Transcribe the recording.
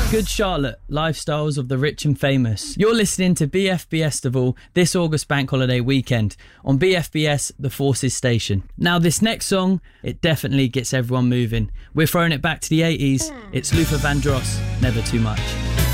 Good Charlotte, Lifestyles of the Rich and Famous. You're listening to BFBestival this August bank holiday weekend on BFBS The Forces Station. Now this next song, it definitely gets everyone moving. We're throwing it back to the 80s. It's Luther Vandross, Never Too Much.